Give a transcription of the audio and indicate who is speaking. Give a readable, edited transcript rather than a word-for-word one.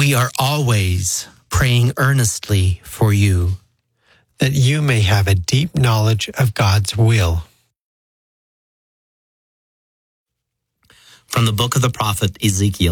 Speaker 1: We are always praying earnestly for you,
Speaker 2: that you may have a deep knowledge of God's will.
Speaker 1: From the book of the prophet Ezekiel.